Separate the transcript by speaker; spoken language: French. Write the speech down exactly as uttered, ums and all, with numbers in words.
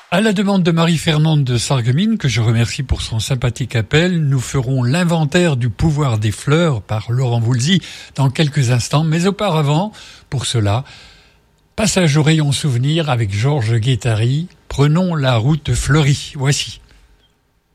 Speaker 1: À la demande de Marie-Fernande de Sarreguemines, que je remercie pour son sympathique appel, nous ferons l'inventaire du pouvoir des fleurs par Laurent Voulzy dans quelques instants. Mais auparavant, pour cela, passage au rayon souvenir avec Georges Guettari. Prenons la route fleurie. Voici.